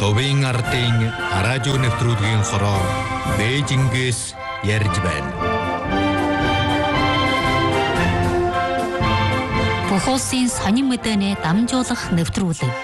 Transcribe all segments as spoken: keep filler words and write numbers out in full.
Төвийн ардын радио нэвтрүүлгийн хороор Бээжингээс ярьж байна. Бүх улсын сонин мэдээний дамжуулах нэвтрүүлэг.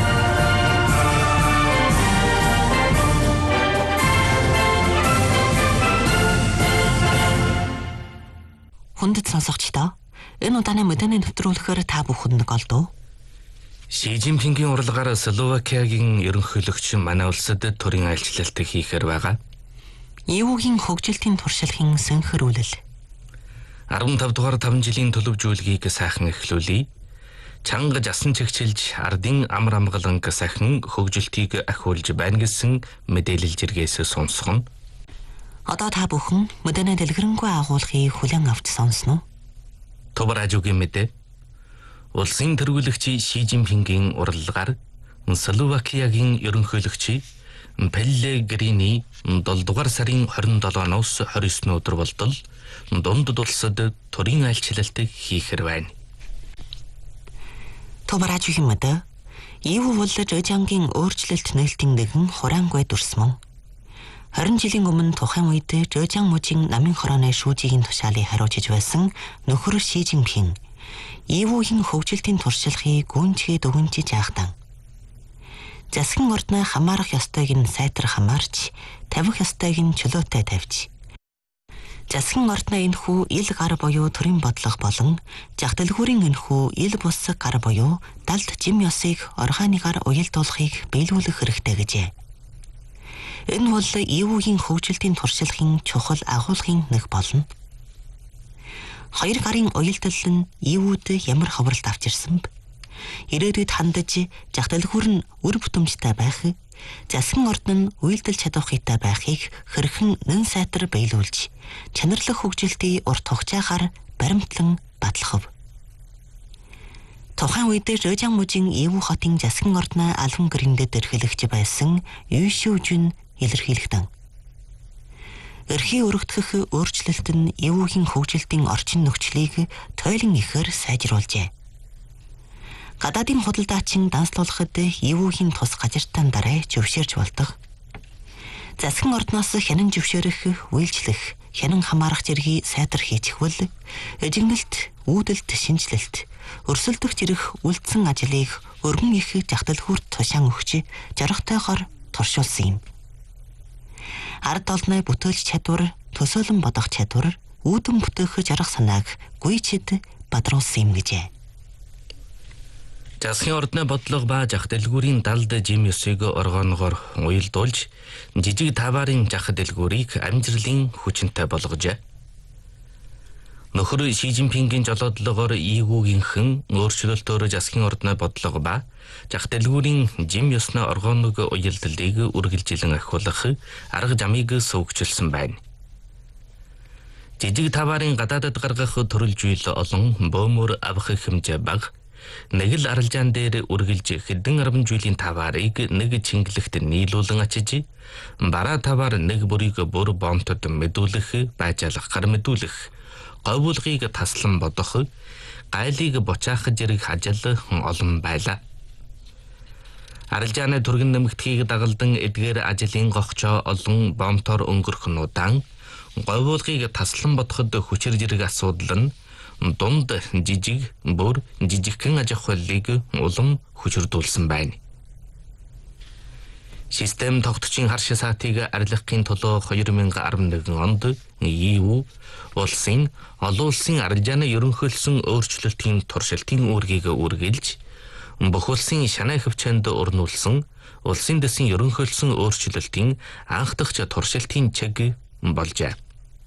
Хүндэт сонсогчдоо, энэ удааны мэдээний нэвтрүүлгээр та бүхэнд голдов. Ши Жинпингийн уралгаар Словакиягийн ерөнхийлөгч манай улсад төрийн айлчлалт хийхээр байгаа. Евугийн хөгжилтийн туршлагын сэнхэрүүлэл. арван тав дугаар таван жилийн төлөвжүүлгийг сайхан эхлүүлье. Чанга жасан чигчилж ардын амар амгаланг сайхан хөгжилтийг ахиулж байна гэсэн мэдээлэл жиргээс сонсгоно. Одоо та бүхэн мэдээний дэлгэрэнгүй агуулгыг хүлээн авч сонсноо. Төв радиогийн мэдээ. Улсын тэргүүлэгч Ши Жинпингийн уралгаар Словакиягийн ерөнхийлөгч Пеллегрини долоо дугаар сарын хорин долооноос хорин есүн өдөр болтол дундад улсад төрийн айлчлалт хийхээр байна. Төв радиогийн мэдээ. Еву бол Жожангийн өөрчлөлт нээлтийн нэгэн хураангүй дүрсмэн. хорин жилийн өмнө тухайн үед Жожан мужийн намын хорооны шүүжигийн тушаалыг хариуцж байсан нөхөр Ши Жинпин Евугийн хөгжилтийн туршлагыг гүнчгээд өгөнчиж яахтан. Засгийн ордны хамаарах ёстойг нь сайтар хамаарч, тавих ёстойг нь чөлөөтэй тавьж. Засгийн ордны энэхүү ил гар буюу төрийн бодлого болон жах дэлгүүрийн энэхүү ил бус гар буюу далд жим ёсыг органигаар уялдуулахыг биелүүлэх хэрэгтэй гэжээ. Энэ бол Евугийн хөгжилтийн туршлагын чухал агуулгын нэг болно. Хоёр гарын уялдал нь Евуд ямар ховролт авчирсан бэ? Ирээдүйд хандаж жах дэлгүүр нь үр бүтэмжтэй байх, засгийн орд нь уялдалж чадах хийтэй байхыг хэрхэн нэн сайтар биелүүлж, чанарлах хөгжилтийн урт хугацаагаар баримтлан батлахв. Тухайн үед Жожан мужийн Еву хотын засгийн ордны албан гэрэндэд эрхлэгч байсан Юшүүжүн илэрхийлэгдэн. Эрхий өргөдгөх өөрчлөлт нь Евугийн хөгжилтийн орчин нөхцөлийг тойлон ихээр сайжруулжээ. Гадаадын худалдаачин данслуулахад Евугийн тус газартаан дараа зөвшөөрч болдог. Засгийн ордноос хянан зөвшөөрөх, үйлчлэх, хянан хамаарах зэргийг сайтар хийчихвэл эжигнэлт, үүдэлт, шинжилэлт, өрсөлдөх зэрэг үлдсэн ажлыг өргөн их жах дэлгүүрт тушаан өгч жаргатайгаар туршуулсан юм. Ард олны бүтээлч чадвар, төсөөлөн бодох чадвар, үүдэн бүтээх жаргах санааг гүйчэд бадруулсан юм гэжээ. Засгийн ордны бодлого ба жах дэлгүүрийн далд жим ёсыг оргооногоор уялдуулж, жижиг таварын жах дэлгүүрийг амжилтын хүчинтэй болгожээ. Нөхөр Ши Жинпингийн жолоодлогоор Евугийнхэн өөрчлөлтөөр засгийн ордны бодлого ба жах дэлгүүрийн жим ёсны оргооног уялдалыг үргэлжилэн ахиулах арга замыг суугчилсан байна. Жижиг таварын гадаадад гаргах төрөл зүйл олон, бөөмөр авах хэмжээ бага. Нэг л аралжаан дээр үргэлж хэдэн арван жилийн таварыг нэг чингэлэгт нийлүүлэн ачиж, бараа таваар нэг бүрийг бүр бомтод мэдүүлэх, байжаалах гар мэдүүлэх, говьуулгыг таслан бодох, гайлыг бочаах зэрэг ажил олон байлаа. Аралжааны түргэн нэмэгдэхийг дагалдан эдгээр ажлын гогчоо олон бомтоор өнгөрөх нь удаан, говьуулгыг таслан бодоход хүчээр зэрэг асуудал нь дунд жижиг, бүр жижигхэн аж ахуйлыг улам хүчрдүүлсэн байна. Систем тогтцын харш саатыг арилгахын тулд хоёр мянга арван нэгэн онд Еву улсын олон улсын арилжааны ерөнхийлсөн өөрчлөлтийн туршилтын үүргийг үргэлж, бүх улсын шанаа хөвчөнд өрнүүлсэн улсын дэсийн ерөнхийлсөн өөрчлөлтийн анх дахь туршилтын чиг болжээ.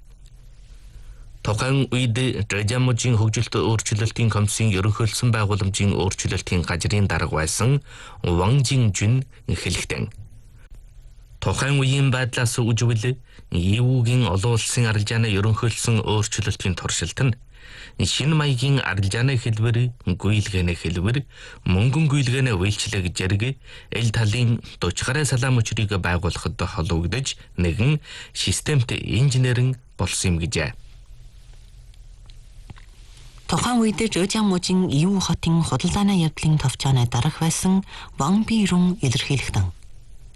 Тухайн үед Жожан мужийн хөгжилт өөрчлөлтийн комиссийн ерөнхийлсөн байгууламжийн өөрчлөлтийн газрын дарга байсан Ван Жинжүн хэлэхдээ. Тухайн үеийн байдлаас үжвэл Евугийн олон улсын арилжааны ерөнхийлсөн өөрчлөлтийн туршилт нь шинэ маягийн арилжааны хэлбэр, гүйлгээний хэлбэр, мөнгөн гүйлгээний үйлчлэг зэрэг эл талын дуч гаруй салаа мөчрийг байгуулахад холбогдож нэгэн системт инженерэн болсон юм гэжээ. Тухайн үед Жожан мужийн Еву хотын худалдааны явдлын товчооны дарга байсан Ван Бирун илэрхийлэгдэн.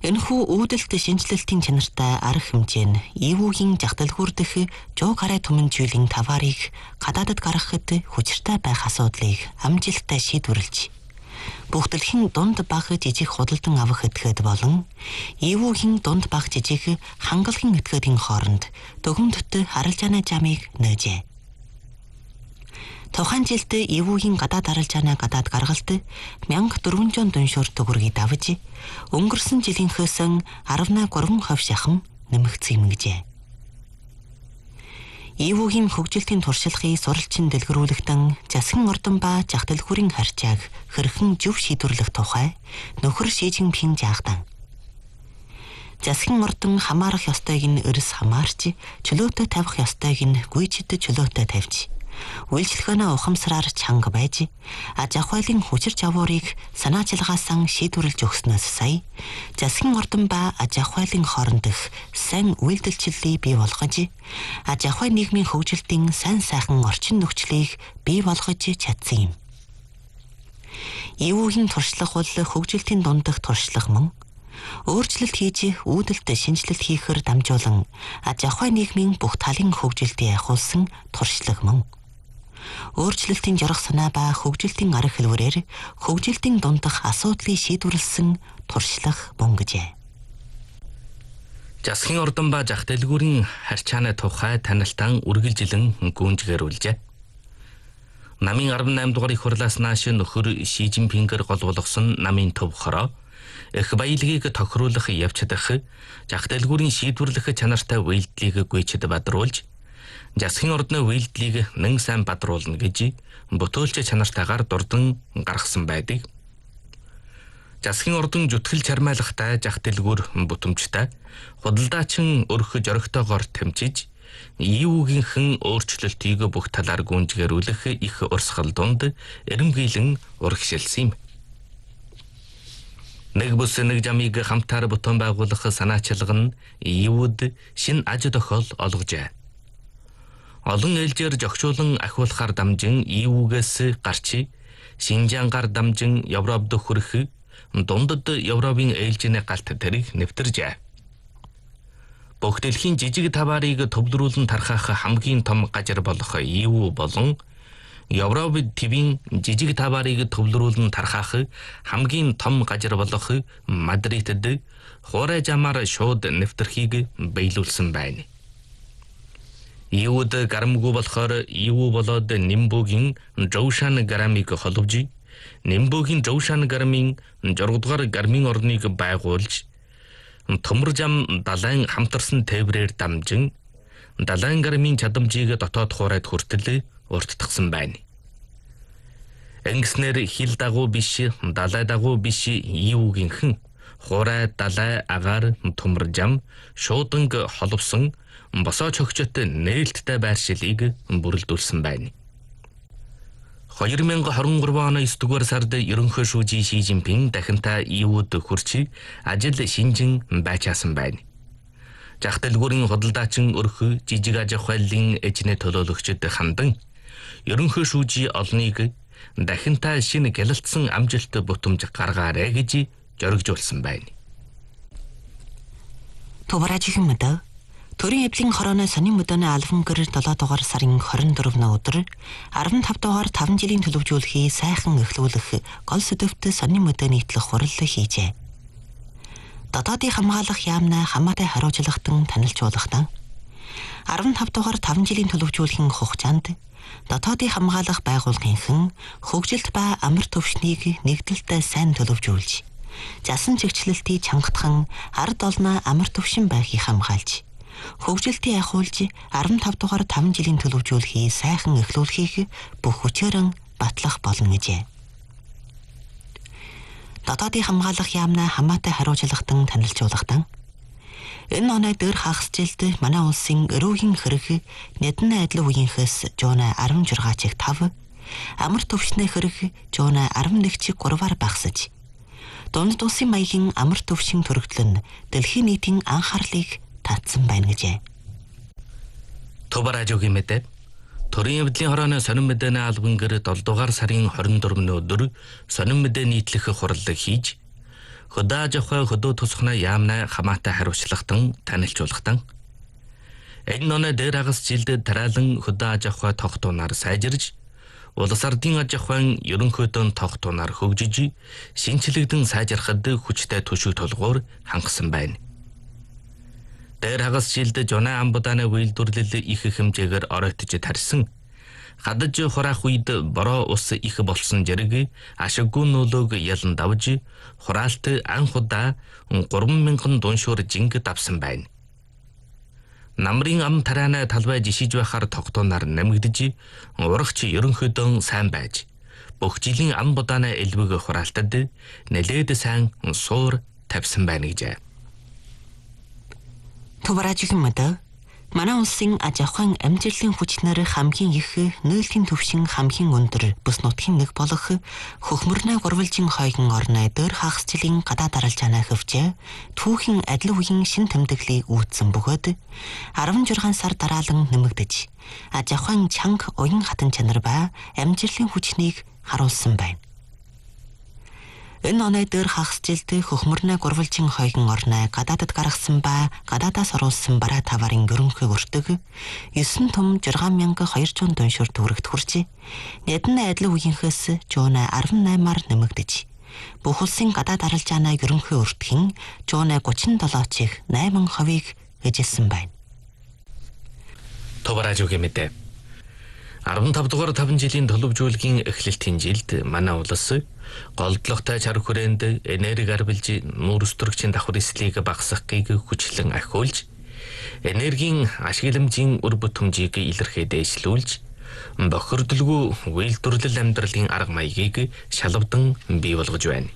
Энэхүү үүдэлт шинжилэлтийн чанартай арга хэмжээ нь ИВУ-гийн жагдалгүйр дэх жоо гараа түмэн зүйлийн таваарыг гадаадад гаргахад хүчиртэй байх асуудлыг амжилттай шийдвэрлэж бүх дэлхийн дунд баг жижиг худалдан авах этгээд болон ИВУ-гийн дунд баг жижиг хангалгын этгээдийн хооронд дөгөмдөт харилцааны замыг нөөжээ. Тухайн жилд ИВУ-гийн гадаад харилцааны гадаад гаргалт мянга дөрвөн зуун дүншүүр төгрөгийг давж өнгөрсөн жилийнхээс арван гурван хувь шахам нэмэгдсэн юмгэжээ. ИВУ-гийн хөгжилтийн туршлагыг суралцсан дэлгэрүүлэгтэн засгийн ордон ба жагдалгүйрийн харьцааг хэрхэн зөв шийдвэрлэх тухай нөхөр Ши Жинпин жаахдаа засгийн ордон хамаарах ёстойг нь эрс хамаарч чөлөөтэй тавих ёстойг нь гүйчэд чөлөөтэй тавьж үйлчлэгэнэ ухамсараар чанга байж аж ахуйлын хүчир чавуурыг санаачилгаасан шийдвэрлэж өгснөөс сая засгийн ордон ба аж ахуйлын хоорондох сайн үйлдэлчлэлийг бий болгож аж ахуй нийгмийн хөгжилтийн сайн сайхан орчин нөхцөлийг бий болгож чадсан юм. ИВУ-гийн туршлага бол хөгжилтийн дундах туршлага мөн өөрчлөлт хийж үүдэлт шинжилэлт хийхээр дамжуулан аж ахуй нийгмийн бүх талын хөгжилтийг ахиулсан туршлага мөн өөрчлөлтийн жаргах санаа ба хөгжилтийн арга хэлбэрээр хөгжилтийн дундах асуудлыг шийдвэрлсэн туршлага мөн гэжээ. Засгийн ордон ба зах дэлгүүрийн харьцааны тухай танилтан үргэлжилэн гүнжгэрүүлжээ. Намын арван найм дугаар их хурлаас нааш нөхөр Ши Жинпингээр гол болгосон намын төв хороо их баялагийг тохируулах явж чадах зах дэлгүүрийн шийдвэрлэх чанартай үйлдэлийг гүйцэд бадруулж засгийн ордны үйлдэлийг нэн сайн бадруулна гэж бүтөөлч чанартайгаар дурдан гаргасан байдаг. Засгийн ордон зүтгэл чармайлахтай зах дэлгүүр бүтэмжтэй худалдаачин өрх жорогтойгоор тэмцэж ИВУ-гийнхэн өөрчлөлтийг бүх талаар гүнжгэрүүлэх их урсгал дунд эрэмгийлэн урагшилсан юм. Нэг бүс нэг жамыг хамтаар бүтэн байгуулах санаачилга нь ИВУ-д шин аж тохиол олгожээ. Олон ээлжээр жогшуулан ахиулахаар дамжин ИВУ-гээс гарч Шинжангаар дамжин Европд хүрэх дундад Европын ээлжийн галт тэрийг нэвтэржээ. Бүх дэлхийн жижиг таваарыг төвлөрүүлэн тархах хамгийн том газар болох ИВУ болон Европ твийн жижиг таваарыг төвлөрүүлэн тархах хамгийн том газар болох Мадридэд хуурай замаар шууд нэвтэрхийг биелүүлсэн байна. ИВУ-д гарамгүй болохоор ИВУ болоод Нимбогийн Жоушан гарамыг холбож Нимбогийн Жоушан гарамын зураг дугаар гармын орныг байгуулж төмөр зам далайн хамтарсан тээврээр дамжин далайн гармын чадамжийг дотоод хуурайд хүртэл урттгсан байна. Ингэснээр хил дагуу биш, далай дагуу биш ИВУ-гийнхэн хуурай, далай, агаар, төмөр зам шууданг холбосон босоо чогчот нээлттэй байршилыг бүрэлдүүлсэн байна. две тысячи двадцать три оны девятого дугаар сард ерөнхий шүүжий Ши Жинпин дахинтаа ИВУ-д хүрч ажил шинжин байчаасан байна. Зах дэлгүүрийн худалдаачин өрх жижиг аж ахуйлын эжний төлөөлөгчд хандан ерөнхий шүүжий олныг дахинтаа шинэ гялалтсан амжилт бүтэмж гаргаарэ гэж зоригжуулсан байна. Товараажилан мэдээ Төрийн эвлийн хорооны сонин мөдөөний албан гэр долоо дугаар сарын хорин дөрөвний өдөр арван тав дугаар таван жилийн төлөвжүүлэхийг сайхан эхлүүлэх гол сэдвт сонин мөдөө нийтлэх хурал хийжээ. Дотоодын хамгаалах яамнаа хамаатай хариуцлагатан танилцуулахдаа арван тав дугаар таван жилийн төлөвжүүлэхийн хугацаанд дотоодын хамгаалах байгууллагынхан хөгжилт ба амар төвшнийг нэгдэлтэй сайн төлөвжүүлж засан чигчлэлтийг чангатхан ард олноо амар төвшин байхыг хамгаалж хөгжилтийг ахиулж арван тав дугаар таван жилийн төлөвжүүлэхийг сайхан эхлүүлэхийг бүх хүчээрэн батлах болно гэжээ. Дотоодын хамгаалах яамнаа хамаатай хариуцлагатан танилцуулахдаа энэ оны дээр хагас жилд манай улсын эрүүгийн хэрэг нэдэн адил үеийнхээс жуунаа арван жургаачиг тав амар төвшний хэрэг жуунаа арван нэг чиг гурваар багасж дунд улсын маягийн амар төвшин төрөгдөл нь дэлхийн нийтийн анхаарлыг татсан байна гэжээ. Товаражогийн мэдээ Төрийн эвдлийн хорооны сонин мэдээний албан гэр долоо дугаар сарын хорин дөрөвний өдөр сонин мэдээ нийтлэх хурал хийж хөдөө аж ахуй хөдөө тусахна яамна хамаатай хариуцлагатан танилцуулгатан энэ нонэ дээр хагас жилдээ тараалан хөдөө аж ахуй тогтооноор сайжирж улс ардын аж ахуйн ерөнхийдөө тогтооноор хөгжиж шинчлэгдэн сайжрахад хүчтэй төшөг толгуур хангасан байна. Дээр хагас жилдээ жонаа амбудааны үйлдвэрлэл их хэмжээгээр оройтож тарьсан. Хадаж хураах үед бороо ус их болсон зэрэг ашиггүй нөлөөг ялан давж хураалт анх удаа гурван мянган дуншуур жинг давсан байна. Намрын ам тараана талбай жишиж байхаар тогтооноор нэмэгдэж урагч ерөнхийдөө сайн байж бүх жилийн ам будааны элбэг хураалтад нэлээд сайн суур тавьсан байна гэжээ. Тувраажиг мэдээ манай улсын аж ахуйн амжилтын хүчнэр хамгийн их нээлтийн төвшин хамгийн өндөр бүс нутгийн нэг болох хөхмөрнө гурвалжин хойгон орны дээр хагасчлын гадаад даралжааны хөвчөө түүхийн адил үеийн шин тэмдэглийг үүдсэн бөгөөд арван жургаан сар дараалан нэмэгдэж аж ахуйн чанга уян хатан чанар ба амжилтын хүчнийг харуулсан байна. Энэ оны дээр хагасжилт хөхмөрнө гурвалжин хойгон орны гадаадд гаргасан ба гадаадаас оруулсан бараа таварын ерөнхий өртөг есөн том жургаан мянга хоёрчуун дуншуур төгрөгт хүрч нэдэн адил үеийнхээс жуунаа арван наймаар нэмэгдэж бүх улсын гадаад арилжааны ерөнхий өртгийн жуунаа гучин долоочих найман хувийг эжилсэн байна. Товараажуг мэдээ. арван тав дугаар таван жилийн төлөвжүүлгийн эхлэлтийн жилд манай улс голдлоготой чар хүрээнд энерги арвилж нүүр өстрөгчийн давхар эслийг багасгахыг хүчлэн ахиулж энергийн ашигламжийн үр бүтэмжийг илэрхий дээшлүүлж бохирдолгүй үйлдвэрлэл амьдралын арга маягийг шалавдан бий болгож байна.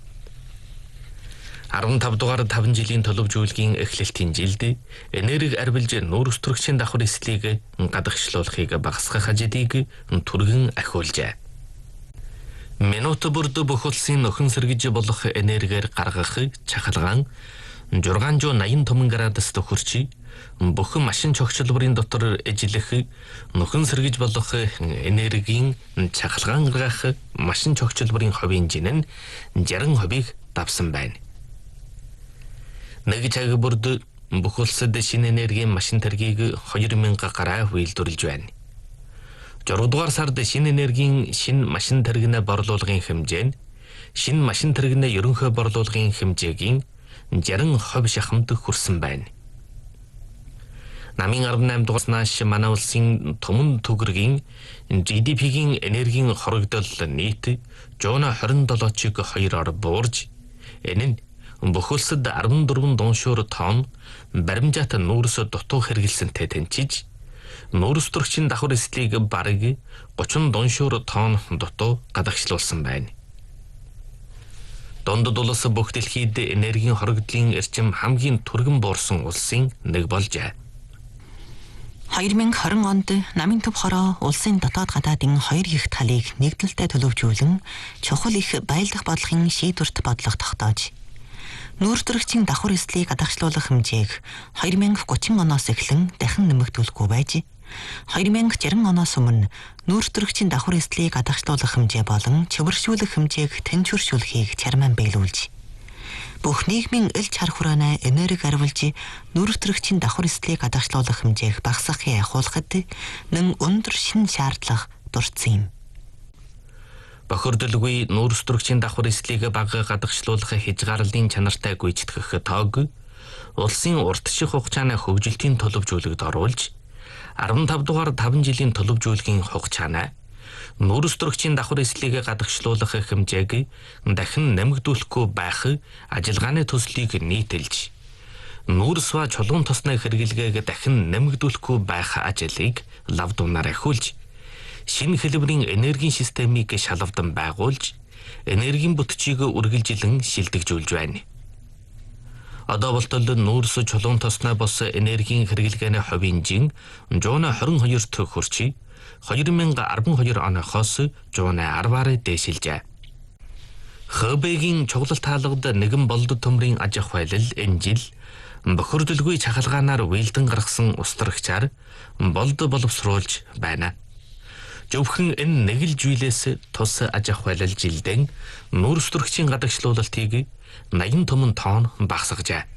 арван тав дугаар таван жилийн төлөвжүүлгийн эхлэлтийн жилд энерги арвилж нүүр өстрөгчийн давхар эслийг гадагшлуулахыг багасгах ажлыг түргэн ахиулжээ. Минут бүрд бүх улсын нөхөн сэргэж болох энергиэр гаргах чахалгаан жургаан жоо наян томон градуст хүрч бүх машин чогчлбарын дотор эжлэх нөхөн сэргэж болох энергийн чахалгаан гаргах машин чогчлбарын хувийн жин нь жарган хувийг давсан байна. Нэг цаг бүрд бүх улсад шинэ энергийн машин тэргийг хоёр мянга гараа үйлдвэрлэж байна. зураг дугаар сард шинэ энергийн шинэ машин тэрэгнээ борлуулгын хэмжээ нь шинэ машин тэрэгнээ ерөнхий борлуулгын хэмжээгийн жарган хувь шахамд хүрсэн байна. Намын арван наймд дугаарнаас манай улсын түмэн төгрөгийн Джи Ди Пигийн энергийн хорогдол нийт жуунаа хорин долоочиг хоёроор буурж энэ нь бүх улсад арван дөрвөн дуншуур тонн баримжаат нүүрс дутуу хэрэгэлсэнтэй тэнцэж нүүр өстрөгчийн давхар эслийг бараг гучин дуншуур тонн дутуу гадагшлуулсан байна. Дундад улс бүх дэлхийд энергийн хорогдлын эрчим хамгийн түргэн буурсан улсын нэг болжээ. хоёр мянга хорин онд намын төв хороо улсын дотоод гадаадын хоёр их талыг нэгдэлтэй төлөвжүүлэн чухал их байлдах бодлогын шийдвэрт бодлого тогтоож нүүр өстрөгчийн давхар эслийг гадагшлуулах хэмжээг хоёр мянга гучин оноос эхлэн дахин нэмэгдүүлэхгүй байж хоёр мянга жиргэн оноос өмнө нүүр өстрөгчийн давхар эслийг гадагшлуулах хэмжээ болон чөвөршүүлэх хэмжээг тэнцвэршүүлэхийг чармаан биелүүлж бүх нийгмийн ил чар хурааны энерги арвилж нүүр өстрөгчийн давхар эслийг гадагшлуулах хэмжээг багасгахыг ахиулахад нэн өндөр шин шаардлага дурдсан юм. Бохирдолгүй нүүр өстрөгчийн давхар эслийг бага гадагшлуулах хязгаарлалын чанартай гүйцэтгэх тоог улсын урт шиг хугацааны хөгжилтийн төлөвжүүлэгт оруулж арван тав дугаар таван жилийн төлөвжүүлгийн хугацааны нүүр өстрөгчийн давхар эслийг гадагшлуулах хэмжээг дахин нэмэгдүүлэхгүй байх ажиллагааны төслийг нийтэлж нүүрс ба чулуун тосны хэрэглэгээг дахин нэмэгдүүлэхгүй байх ажлыг лав дуунаар ахиулж шинэ хэлбэрийн энергийн системийг шалавдан байгуулж энергийн бүтчийг үргэлжилэн шилдэгжүүлж байна. Одоо болтол нүүрс чулуун тосны бос энергийн хэрэглэгээний хувийн жин жуунаа хорин хоёр төгрөг хүрч хоёр мянга арван хоёр оноохоос жуунаа арваар дээшилжээ. Хэбэгийн чуглалт хаалгад нэгэн болдод төмрийн аж ахуйлал энэ жил бохирдолгүй чахалгаанаар уйлдан гаргасан устрагчаар болд боловсруулж байна. Зөвхөн энэ нэг л зүйлээс тус аж ахуйлал жилдэн нүүр өстрөгчийн гадагшлуулалтыг наян түмэн тоон багсгажээ.